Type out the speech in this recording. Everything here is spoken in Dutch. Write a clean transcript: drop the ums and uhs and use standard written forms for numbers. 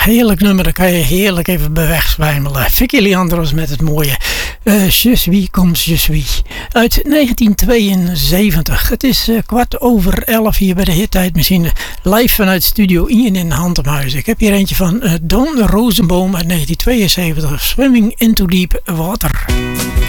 heerlijk nummer, daar kan je heerlijk even bij wegzwijmelen. Vicky Leandros met het mooie Je suis comme je suis uit 1972. Het is 11:15 hier bij de Hittijdmachine, live vanuit Studio Ian in Hantemhuizen. Ik heb hier eentje van Don Rosenboom uit 1972, Swimming into Deep Water.